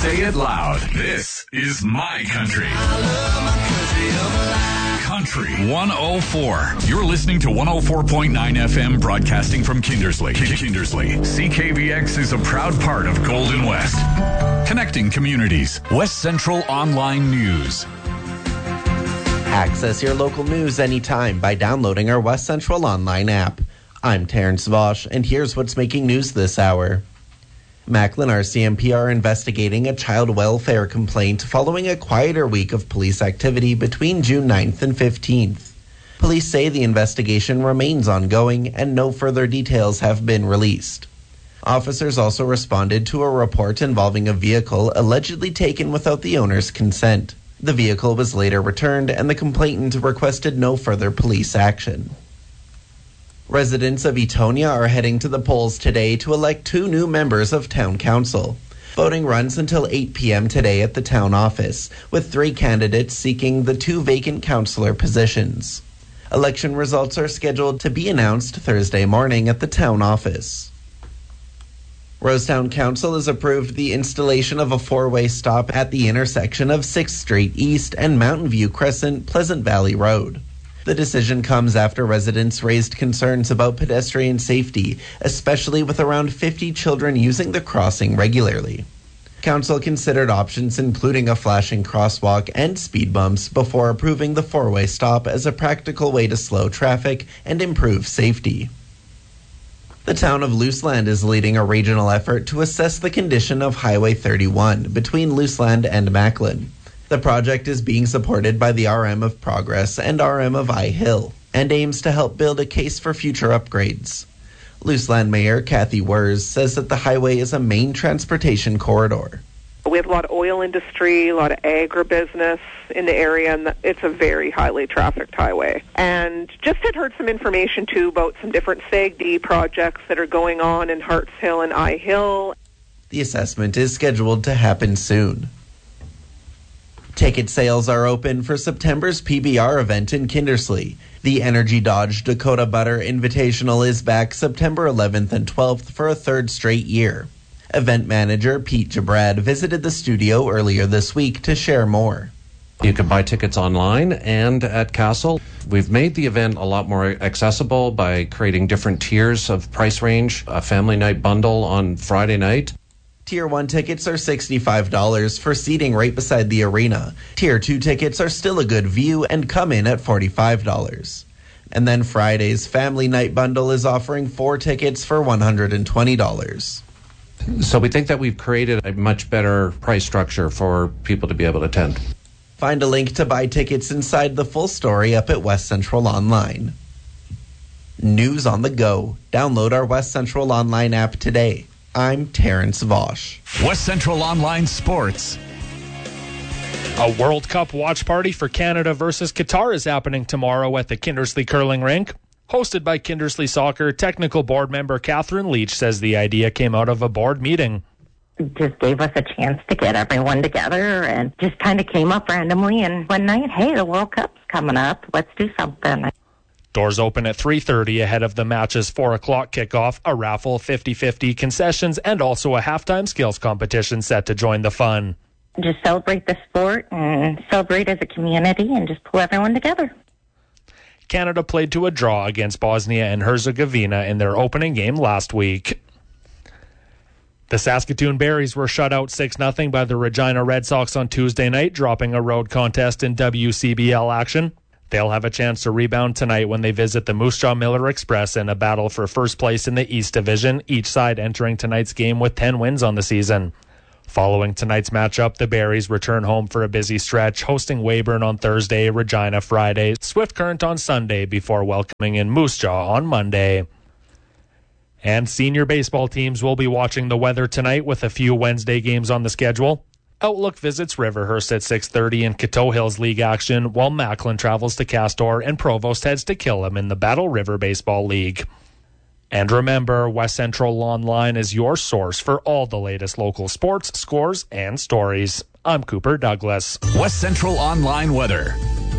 Say it loud. This is my country. Country 104. You're listening to 104.9 FM broadcasting from Kindersley. CKVX is a proud part of Golden West. Connecting communities. West Central Online News. Access your local news anytime by downloading our West Central Online app. I'm Terrence Vosch, and here's what's making news this hour. Macklin RCMP are investigating a child welfare complaint following a quieter week of police activity between June 9th and 15th. Police say the investigation remains ongoing and no further details have been released. Officers also responded to a report involving a vehicle allegedly taken without the owner's consent. The vehicle was later returned and the complainant requested no further police action. Residents of Etonia are heading to the polls today to elect 2 new members of Town Council. Voting runs until 8 p.m. today at the town office, with 3 candidates seeking the 2 vacant councillor positions. Election results are scheduled to be announced Thursday morning at the town office. Rosetown Council has approved the installation of a 4-way stop at the intersection of 6th Street East and Mountain View Crescent, Pleasant Valley Road. The decision comes after residents raised concerns about pedestrian safety, especially with around 50 children using the crossing regularly. Council considered options including a flashing crosswalk and speed bumps before approving the 4-way stop as a practical way to slow traffic and improve safety. The town of Luseland is leading a regional effort to assess the condition of Highway 31 between Luseland and Macklin. The project is being supported by the RM of Progress and RM of I-Hill and aims to help build a case for future upgrades. Luseland Mayor Kathy Wers says that the highway is a main transportation corridor. We have a lot of oil industry, a lot of agribusiness in the area, and it's a very highly trafficked highway. And just had heard some information, too, about some different SAGD projects that are going on in Harts Hill and I-Hill. The assessment is scheduled to happen soon. Ticket sales are open for September's PBR event in Kindersley. The Energy Dodge Dakota Butter Invitational is back September 11th and 12th for a 3rd straight year. Event manager Pete Jabrad visited the studio earlier this week to share more. You can buy tickets online and at Castle. We've made the event a lot more accessible by creating different tiers of price range, a family night bundle on Friday night. Tier 1 tickets are $65 for seating right beside the arena. Tier 2 tickets are still a good view and come in at $45. And then Friday's family night bundle is offering 4 tickets for $120. So we think that we've created a much better price structure for people to be able to attend. Find a link to buy tickets inside the full story up at West Central Online. News on the go. Download our West Central Online app today. I'm Terrence Vosch. West Central Online Sports. A World Cup watch party for Canada versus Qatar is happening tomorrow at the Kindersley Curling Rink. Hosted by Kindersley Soccer, technical board member Catherine Leach says the idea came out of a board meeting. It just gave us a chance to get everyone together and just kind of came up randomly. And one night, hey, the World Cup's coming up. Let's do something. Doors open at 3:30 ahead of the match's 4 o'clock kickoff, a raffle, 50-50 concessions, and also a halftime skills competition set to join the fun. Just celebrate the sport and celebrate as a community and just pull everyone together. Canada played to a draw against Bosnia and Herzegovina in their opening game last week. The Saskatoon Berries were shut out 6-0 by the Regina Red Sox on Tuesday night, dropping a road contest in WCBL action. They'll have a chance to rebound tonight when they visit the Moose Jaw Miller Express in a battle for first place in the East Division, each side entering tonight's game with 10 wins on the season. Following tonight's matchup, the Berries return home for a busy stretch, hosting Weyburn on Thursday, Regina Friday, Swift Current on Sunday, before welcoming in Moose Jaw on Monday. And senior baseball teams will be watching the weather tonight with a few Wednesday games on the schedule. Outlook visits Riverhurst at 6:30 in Coteau Hills League action, while Macklin travels to Castor and Provost heads to Killam in the Battle River Baseball League. And remember, West Central Online is your source for all the latest local sports, scores, and stories. I'm Cooper Douglas. West Central Online weather.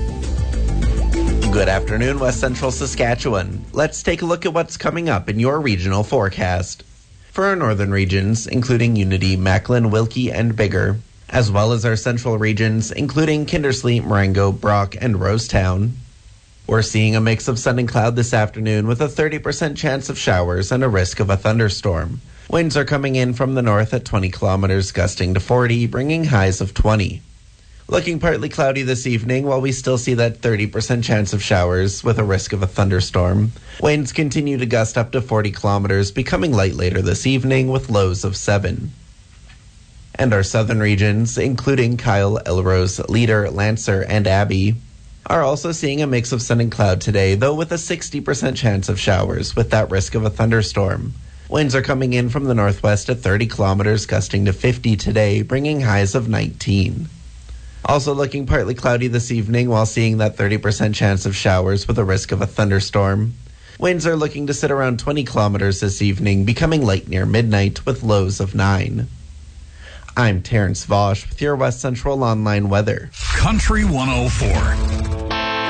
Good afternoon, West Central Saskatchewan. Let's take a look at what's coming up in your regional forecast. For our northern regions, including Unity, Macklin, Wilkie, and Bigger, as well as our central regions, including Kindersley, Marengo, Brock, and Rosetown, we're seeing a mix of sun and cloud this afternoon with a 30% chance of showers and a risk of a thunderstorm. Winds are coming in from the north at 20 kilometers, gusting to 40, bringing highs of 20. Looking partly cloudy this evening, while we still see that 30% chance of showers with a risk of a thunderstorm. Winds continue to gust up to 40 kilometers, becoming light later this evening with lows of 7. And our southern regions, including Kyle, Elrose, Leader, Lancer, and Abbey, are also seeing a mix of sun and cloud today, though with a 60% chance of showers, with that risk of a thunderstorm. Winds are coming in from the northwest at 30 kilometers, gusting to 50 today, bringing highs of 19. Also looking partly cloudy this evening, while seeing that 30% chance of showers with a risk of a thunderstorm. Winds are looking to sit around 20 kilometers this evening, becoming light near midnight, with lows of 9. I'm Terrence Vosch with your West Central Online weather. Country 104.